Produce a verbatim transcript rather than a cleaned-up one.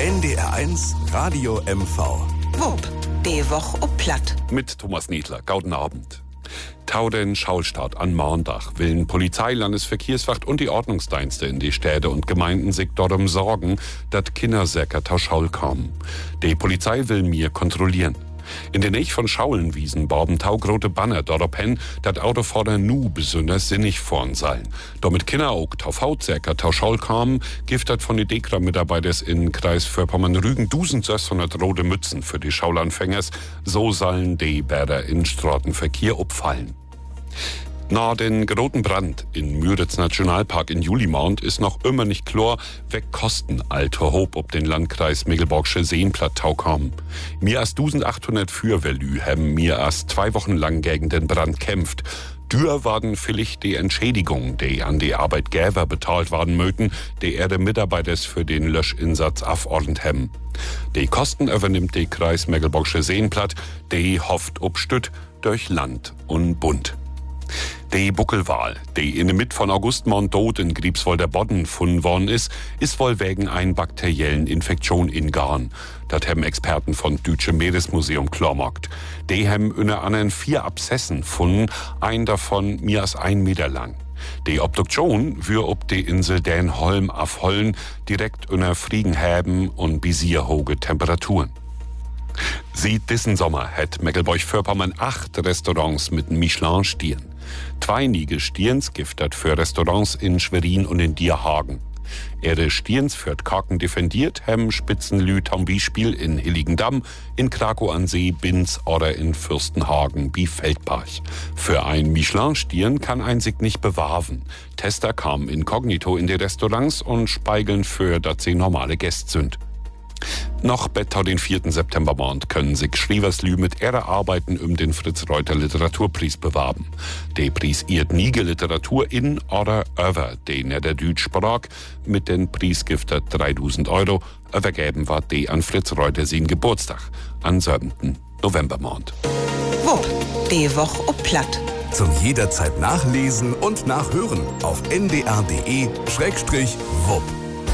N D R eins Radio M V. Wupp, die Woche ob Platt. Mit Thomas Niedler. Guten Abend. Tau den Schaulstart an Montag willen Polizei, Landesverkehrswacht und die Ordnungsdienste in die Städte und Gemeinden sich darum sorgen, dass Kindersäcker tau Schaul kommen. Die Polizei will mir kontrollieren. In der Nähe von Schaulenwiesen borben taugrote Banner darauf hin, dat Autofahrer nu besonders sinnig vorn seien. Damit Kinder auch tau Hautsäcker tau Schaul kommen, giftet von die Dekra-Mitarbeiters in Kreis für Pommern-Rügen eintausendsechshundert rote Mützen für die Schaulanfängers. So sollen die Bäder in Straßenverkehr abfallen. Nach den großen Brand in Müritz Nationalpark in Julimount ist noch immer nicht klar, wer Kosten alter Hob ob den Landkreis Mecklenburgische Seenplatt kommen. Mehr als eintausendachthundert Feuerwehrlü haben mehr als zwei Wochen lang gegen den Brand kämpft. Dür waren vielleicht die Entschädigungen, die an die Arbeitgeber bezahlt werden möchten, die er den Mitarbeiters für den Löschinsatz aufordnet haben. Die Kosten übernimmt der Kreis Mecklenburgische Seenplatt, die hofft ob Stütt durch Land und Bund. Die Buckelwal, die in der Mitte von August tot in Griebswolder Bodden gefunden worden ist, ist wohl wegen einer bakteriellen Infektion in Garn. Das haben Experten von Deutschen Meeresmuseum klargemacht. Die haben unter anderem vier Abszessen gefunden, ein davon mehr als ein Meter lang. Die Obduktion wird ob die Insel Dänholm aufholen, direkt unter Friegenhäben und bisierhohe Temperaturen. Seit diesen Sommer hat Mecklenburg-Vorpommern acht Restaurants mit Michelin-Stern. Zwei Nige Stirns giftet für Restaurants in Schwerin und in Dierhagen. Ihre Stirns für Kaken defendiert haben Spitzenlü zum Beispiel in Hilligendamm, in Krakow an See, Binz oder in Fürstenhagen wie Feldbach. Für ein Michelin-Stirn kann ein sich nicht bewahren. Tester kamen inkognito in die Restaurants und speigeln für, dass sie normale Gäste sind. Noch bis den vierten September können sich Schrieverslü mit ihrer Arbeiten um den Fritz-Reuter Literaturpreis bewerben. Der Preis ihrt nie Literatur in oder über den der Deutschsprach. Mit den Preis giftet dreitausend Euro. Übergeben war die an Fritz Reuter sein Geburtstag am siebten November. Wupp, die Woche ob Platt. Zum jederzeit nachlesen und nachhören auf n d r punkt d e slash wupp.